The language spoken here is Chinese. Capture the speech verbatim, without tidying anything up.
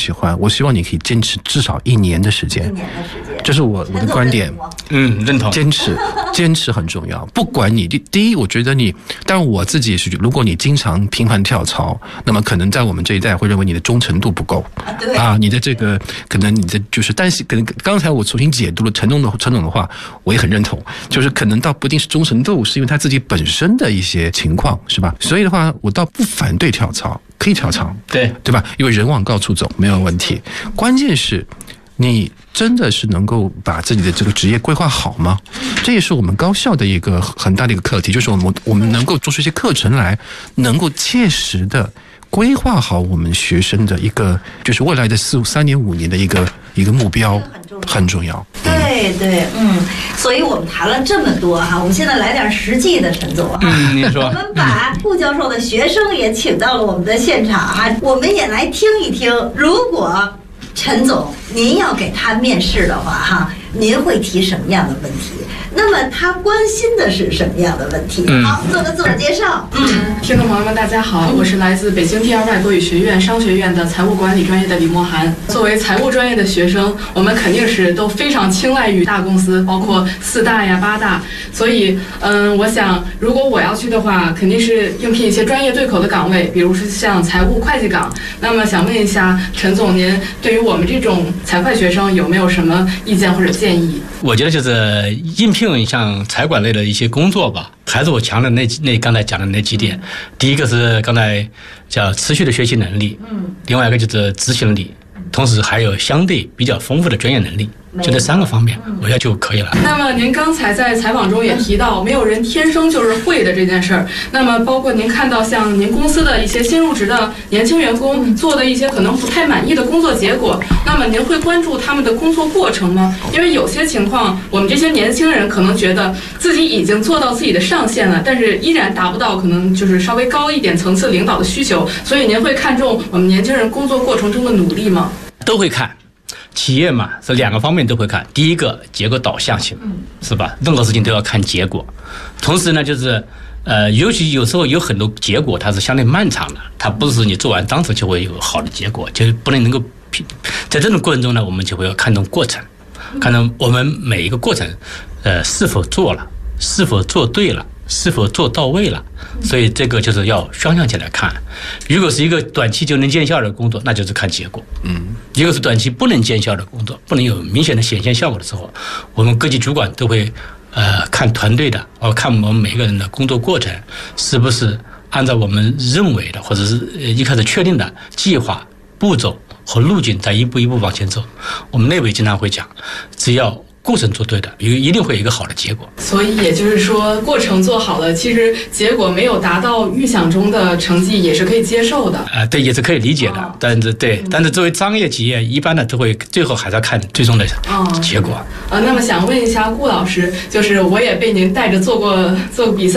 喜欢，我希望你可以坚持至少一年的时间。 一年的时间， 这是我我的观点。 嗯，认同。 坚持，坚持很重要。不管你第第一，我觉得你，但我自己也是，如果你经常频繁跳槽，那么可能在我们这一代会认为你的忠诚度不够啊，对啊，你的这个可能你的就是，但是可能刚才我重新解读了陈总的陈总的话，我也很认同，就是可能倒不一定是忠诚度，是因为他自己本身的一些情况，是吧？所以的话，我倒不反对跳槽，可以跳槽， 对对吧？因为人往高处走没有问题，关键是你真的是能够把自己的这个职业规划好吗？这也是我们高校的一个很大的一个课题，就是我们我们能够做出一些课程来，能够切实的规划好我们学生的一个，就是未来的四三年五年的一个一个目标，很重要。 对对，嗯，所以我们谈了这么多哈，我们现在来点实际的，陈总哈。 嗯，你说。 我们把顾教授的学生也请到了我们的现场哈，我们也来听一听，如果陈总您要给他面试的话哈，您会提什么样的问题？那么他关心的是什么样的问题？ 嗯、 好，做个自我介绍。 嗯，听众朋友们，大家好，我是来自北京第二外国语学院商学院的财务管理专业的李默涵。作为财务专业的学生，我们肯定是都非常青睐于大公司，包括四大呀、八大。所以，嗯，我想，如果我要去的话，肯定是应聘一些专业对口的岗位，比如是像财务会计岗。那么，想问一下陈总，您对于我们这种财会学生有没有什么意见或者建议？ 我觉得就是应聘像财管类的一些工作吧，还是我强的那那刚才讲的那几点。第一个是刚才叫持续的学习能力，嗯，另外一个就是执行力，同时还有相对比较丰富的专业能力。就这三个方面，我觉得就可以了。 那么您刚才在采访中也提到，没有人天生就是会的这件事儿。那么包括您看到像您公司的一些新入职的年轻员工做的一些可能不太满意的工作结果，那么您会关注他们的工作过程吗？因为有些情况，我们这些年轻人可能觉得自己已经做到自己的上限了，但是依然达不到可能就是稍微高一点层次领导的需求。所以您会看重我们年轻人工作过程中的努力吗？ 都会看。企业嘛，是两个方面都会看。第一个，结果导向性，是吧？任何事情都要看结果。同时呢，就是呃，尤其有时候有很多结果它是相对漫长的，它不是你做完当时就会有好的结果，就是不能能够。在这种过程中呢，我们就会要看重过程，看重我们每一个过程，呃，是否做了，是否做对了，是否做到位了。所以这个就是要双向起来看。如果是一个短期就能见效的工作，那就是看结果。嗯，如果是短期不能见效的工作，不能有明显的显现效果的时候，我们各级主管都会呃看团队的，哦，看我们每个人的工作过程是不是按照我们认为的或者是一开始确定的计划、步骤和路径，在一步一步往前走。我们内部经常会讲，只要过程做对的，一一定会有一个好的结果。 所以也就是说，过程做好了，其实结果没有达到预想中的成绩，也是可以接受的。 啊、呃，对，也是可以理解的。哦、但是对，但是作为商业企业，一般的都会最后还是要看最终的结果。 哦、呃，那么想问一下顾老师，就是我也被您带着做过做过比赛。